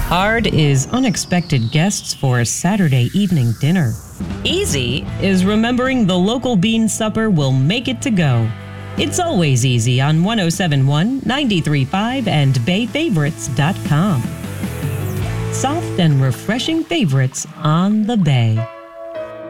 Hard is unexpected guests for a Saturday evening dinner. Easy is remembering the local bean supper will make it to go. It's always easy on 1071, 93.5, and BayFavorites.com. Soft and refreshing favorites on the Bay.